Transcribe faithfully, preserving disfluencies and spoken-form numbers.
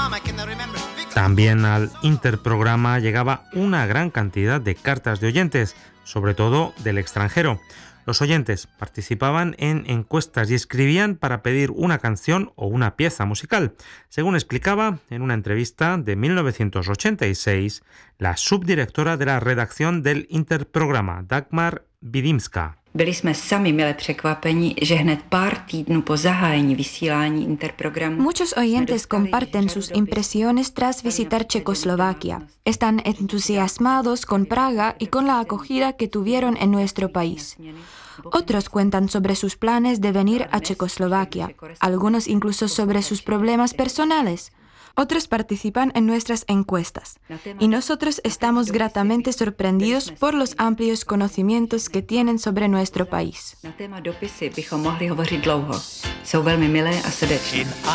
También al interprograma llegaba una gran cantidad de cartas de oyentes, sobre todo del extranjero. Los oyentes participaban en encuestas y escribían para pedir una canción o una pieza musical, según explicaba en una entrevista de mil novecientos ochenta y seis la subdirectora de la redacción del interprograma, Dagmar Vidimská. Byli jsme sami mile překvapeni, že hned pár týdnů po zahájení vysílání interprogramu. Muchos oyentes comparten sus impresiones tras visitar Checoslovaquia. Están entusiasmados con Praga y con la acogida que tuvieron en nuestro país. Otros cuentan sobre sus planes de venir a Checoslovaquia, algunos incluso sobre sus problemas personales. Otros participan en nuestras encuestas y nosotros estamos gratamente sorprendidos por los amplios conocimientos que tienen sobre nuestro país. Na téma dopisy bychom mohli hovořit dlouho. Jsou velmi milé a srdečné.